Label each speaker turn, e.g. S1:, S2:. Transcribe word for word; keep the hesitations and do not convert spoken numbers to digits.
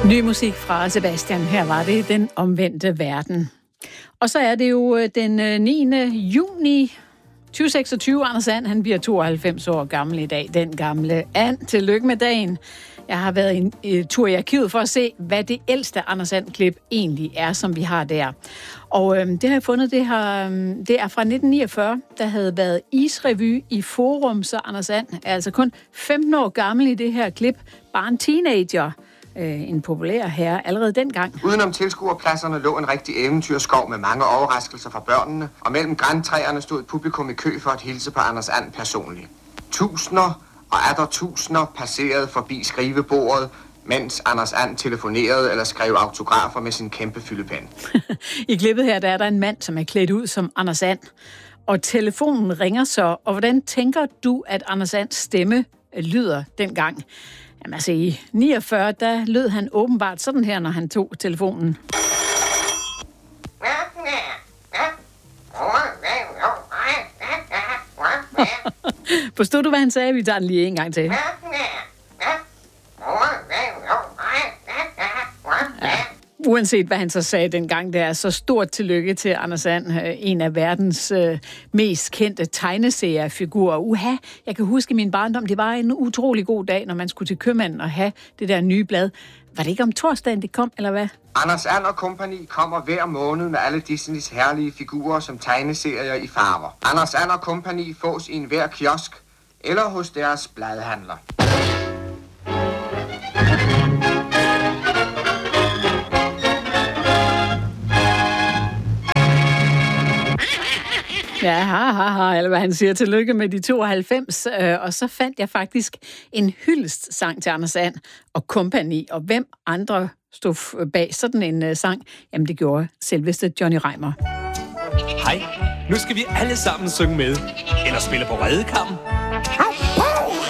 S1: Ny musik fra Sebastian. Her var det Den omvendte verden. Og så er det jo den niende juni tyve seksogtyve. Anders And, han bliver tooghalvfems år gammel i dag. Den gamle And. Tillykke med dagen. Jeg har været en uh, tur i arkivet for at se, hvad det ældste Anders And-klip egentlig er, som vi har der. Og øhm, det har jeg fundet, det, har, øhm, det er fra nitten niogfyrre. Der havde været isrevy i Forum, så Anders And er altså kun femten år gammel i det her klip. Bare en teenager. Øh, en populær herre allerede dengang.
S2: Udenom tilskuerpladserne lå en rigtig eventyrskov med mange overraskelser fra børnene, og mellem grantræerne stod publikum i kø for at hilse på Anders And personligt. Tusinder og atter tusinder passerede forbi skrivebordet, mens Anders And telefonerede eller skrev autografer med sin kæmpe fyldepen.
S1: I klippet her, der er der en mand, som er klædt ud som Anders And, og telefonen ringer så. Og hvordan tænker du, at Anders Ands stemme lyder dengang? Jamen altså, i niogfyrre, der lød han åbenbart sådan her, når han tog telefonen. Forstod du, hvad han sagde? Vi tager den lige en gang til. Ja. Uanset hvad han så sagde dengang, det er så stort tillykke til Anders And, en af verdens øh, mest kendte tegneseriefigurer. Uha, jeg kan huske min barndom, det var en utrolig god dag, når man skulle til købmanden og have det der nye blad. Var det ikke om torsdagen, det kom, eller hvad?
S2: Anders And og Company kommer hver måned med alle Disneys herlige figurer som tegneserier i farver. Anders And og Company fås i enhver kiosk eller hos deres bladhandler.
S1: Ja, ha, ha, ha, eller hvad han siger. Tillykke med de tooghalvfems. Øh, og så fandt jeg faktisk en hyldestsang til Anders And og Company. Og hvem andre stod bag sådan en uh, sang? Jamen, det gjorde selveste Johnny Reimer.
S3: Hej, nu skal vi alle sammen synge med. Eller spille på redekamp.